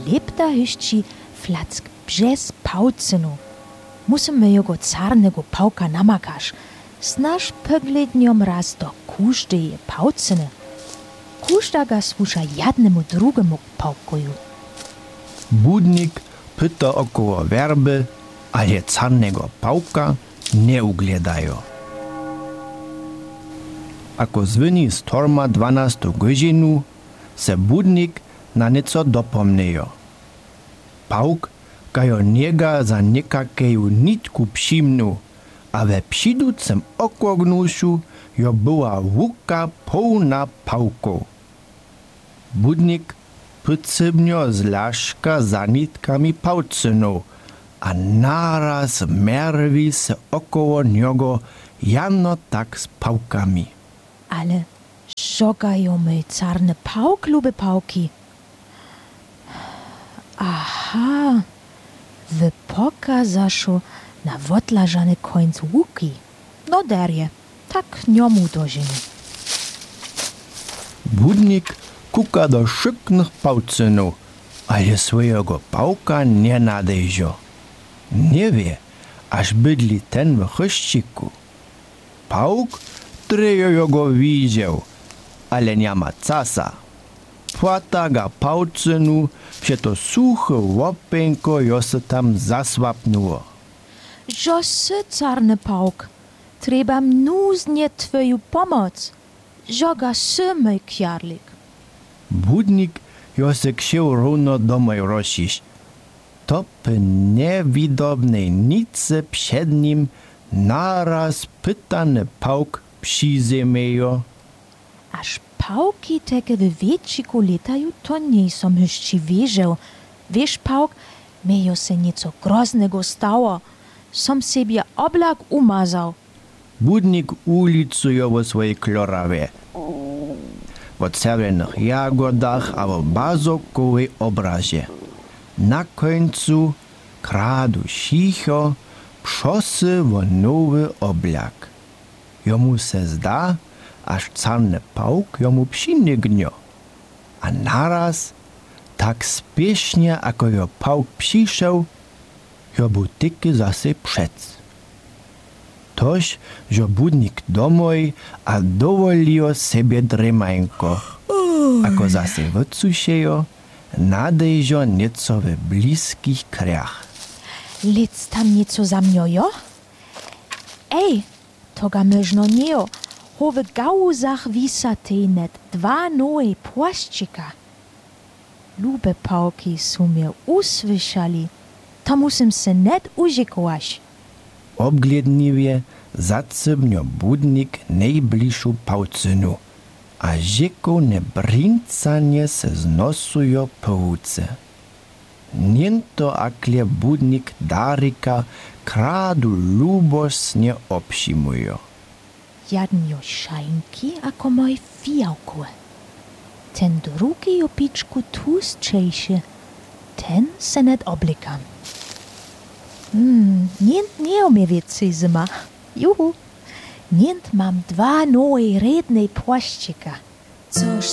lepta hyšći flack břez paucynu. Musimy jego carnego pałka namakaš, snaž poglednjom raz do kuždeje paucyny. Kužda ga słuša jednemu drugemu pałkuju. Budnik pyta około werby, ale carnego pałka nie ugledają. Ako zwyni storma 12 godzinu, se budnik na nieco dopomnejo. Pałk kajo niega za niekakeju nitku přimnu, a we přiducem okognušu jo była łuka pełna pałków. Budnik pycybnio z laszka za nitkami pałcynu, a naraz merwi se około niego jano tak z pałkami. Ale żogają my carny pałk luby pałki. Aha, wypokazaszu na wotlażany końc łuki. No derje, tak niomu dożyny. Budnik kuka do szyknych pałcynów, ale swojego pałka nie nadejdzie. Nie wie, aż bydli ten w chryściku. Pałk trejo go widział, ale nie ma casa. Płata ga pałcynu, że to suche łopenko jo se tam zasłapnuło. Żosy, carny pałk, trzeba mnóznie twoju pomoc. Żoga sy, mój kjarlik. Budnik jo se ksiął równo domoj rozsić. To p niewidobnej nicy przed nim naraz pytany pałk przyzemiejo. Aż pałki takie w wieciku letają, to nie som hyšći wierzał. Wiesz, pałk, miejo se nieco groznego stało. Som sobie oblak umazał. Budnik ulicuje o swojej klorawie. O czerwonych jagodach a o bazokowej obrazie. Na końcu kradu cicho przosy o nowy oblak. Jomu se zda, aż carny pałk jomu przynignio. A naraz, tak spiesznie, jako jo pałk przyszedł, jo był tyky zase przec. Toż, że budnik domoj a dowolił sobie dremańko. Ako zase wycušejo, nadejžo nieco w bliskich krajach. Lec tam nieco za mňo, jo? Ej, to ga možno nie. Ho w gauzach wisa net 2 nowe płaszczyka. Lube pałki su mnie usłyszali. To musim se net użykować. Obgledniwie zacybnio budnik najbliższą pałcynu, a rzekowne brincanie se znosują połuce. Niento akle budnik Darika kradu lubosnie obsimują. Jadnio szajnki, ako moj fijałku. Ten drugi opiczku tłustszejszy, ten se net oblikam. Nient nie umie więcej zima. Juhu, nient mam 2 nowe redne płaszczyka. Coż